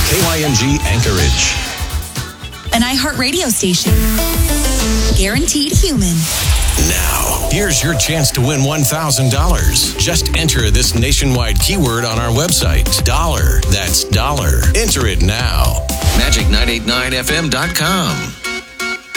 KYMG Anchorage. An iHeartRadio station. Guaranteed human. Now, here's your chance to win $1,000. Just enter this nationwide keyword on our website. Dollar. That's dollar. Enter it now. Magic989FM.com.